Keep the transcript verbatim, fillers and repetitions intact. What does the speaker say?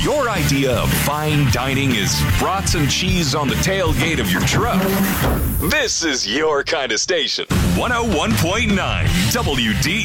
your idea of fine dining is brats and cheese on the tailgate of your truck, this is your kind of station. one oh one point nine W D